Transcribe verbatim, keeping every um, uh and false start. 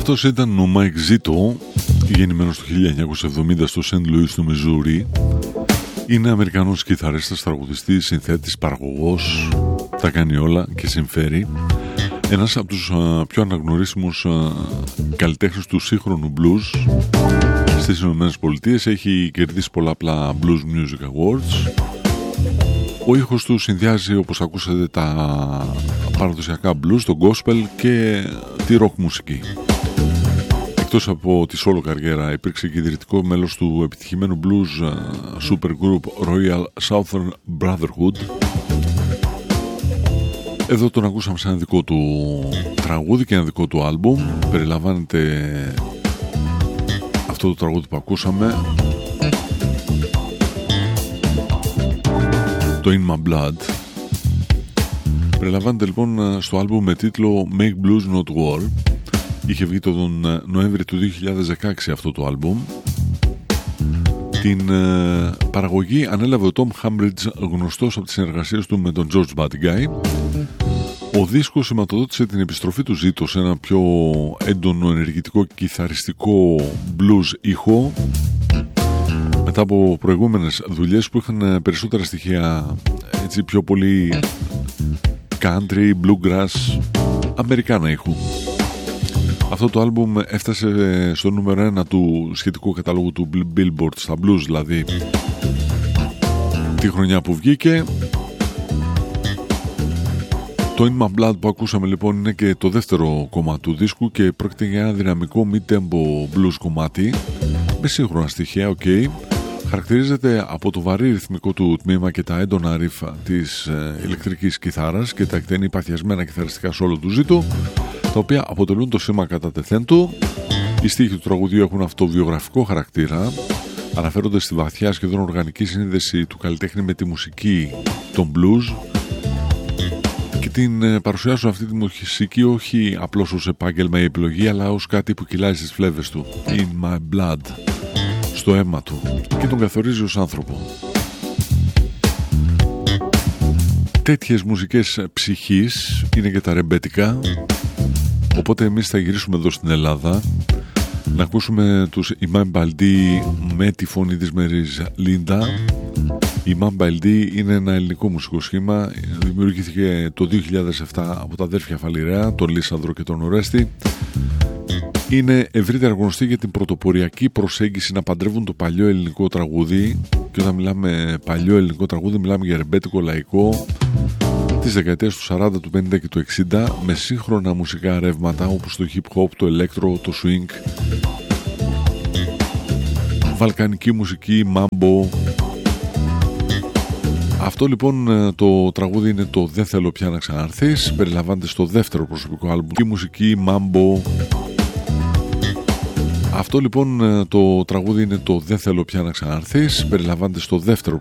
Αυτός ήταν ο Mike Zito, γεννημένος το χίλια εννιακόσια εβδομήντα στο Σεντ Λουίς του Μιζούρι. Είναι Αμερικανός κιθαρίστας, τραγουδιστής, συνθέτης, παραγωγός, τα κάνει όλα και συμφέρει. Ένας από τους α, πιο αναγνωρίσιμους α, καλλιτέχνες του σύγχρονου blues στις Ηνωμένες Πολιτείες. Έχει κερδίσει πολλαπλά Blues Music Awards. Ο ήχος του συνδυάζει, όπως ακούσατε, τα παραδοσιακά blues, το gospel και τη rock μουσική. Εκτός από τη solo καριέρα, υπήρξε και ιδρυτικό μέλος του επιτυχημένου blues super group Royal Southern Brotherhood. Εδώ τον ακούσαμε σε ένα δικό του τραγούδι και ένα δικό του άλμπουμ. Περιλαμβάνεται αυτό το τραγούδι που ακούσαμε, το In My Blood. Περιλαμβάνεται λοιπόν στο άλμπουμ με τίτλο Make Blues Not War. Είχε βγει τον Νοέμβρη του δύο χιλιάδες δεκαέξι αυτό το άλμπουμ. Την ε, παραγωγή ανέλαβε ο Tom Hambridge, γνωστός από τις συνεργασίες του με τον George Buddy. Ο δίσκος σηματοδότησε την επιστροφή του Zito σε ένα πιο έντονο, ενεργητικό και κιθαριστικό blues ήχο, μετά από προηγούμενες δουλειές που είχαν περισσότερα στοιχεία, έτσι, πιο πολύ country, bluegrass, αμερικάνα ήχου. Αυτό το άλμπουμ έφτασε στο νούμερο ένα του σχετικού καταλόγου του Billboard στα blues, δηλαδή τη χρονιά που βγήκε. Το In My Blood που ακούσαμε λοιπόν είναι και το δεύτερο κομμάτι του δίσκου και πρόκειται για ένα δυναμικό mid-tempo blues κομμάτι με σύγχρονα στοιχεία, ok. Χαρακτηρίζεται από το βαρύ ρυθμικό του τμήμα και τα έντονα ρίφα της ε, ηλεκτρικής κιθάρας και τα εκτενή παθιασμένα κιθαριστικά σόλο του Zito, τα οποία αποτελούν το σήμα κατά τεθέν του. Οι στίχοι του τραγουδιού έχουν αυτοβιογραφικό χαρακτήρα, αναφέρονται στη βαθιά σχεδόν οργανική σύνδεση του καλλιτέχνη με τη μουσική των blues και την παρουσιάζουν αυτή τη μουσική όχι απλώς ως επάγγελμα ή επιλογή, αλλά ως κάτι που κυλάει στις φλέβες του, in my blood, στο αίμα του, και τον καθορίζει ως άνθρωπο. Τέτοιες μουσικές ψυχής είναι και τα ρεμπέτικα, οπότε εμείς θα γυρίσουμε εδώ στην Ελλάδα να ακούσουμε τους Imam Baldi με τη φωνή της Μερίς Λίντα. Η Imam Baldi είναι ένα ελληνικό μουσικό σχήμα, δημιουργήθηκε το δύο χιλιάδες επτά από τα αδέρφια Φαλιρέα, τον Λίσανδρο και τον Ορέστη. Είναι ευρύτερα γνωστή για την πρωτοποριακή προσέγγιση να παντρεύουν το παλιό ελληνικό τραγούδι, και όταν μιλάμε παλιό ελληνικό τραγούδι μιλάμε για ρεμπέτικο λαϊκό τις δεκαετίες του σαράντα, του πενήντα και του εξήντα, με σύγχρονα μουσικά ρεύματα όπως το hip hop, το electro, το swing, βαλκανική μουσική, mambo. Αυτό λοιπόν το τραγούδι είναι το «Δεν θέλω πια να ξαναρθείς», περιλαμβάνεται στο δεύτερο προσωπικό άλμπουμ, η μουσική mambo. Αυτό λοιπόν το τραγούδι είναι το «Δεν θέλω πια να ξαναρθείς», περιλαμβάνεται στο δεύτερο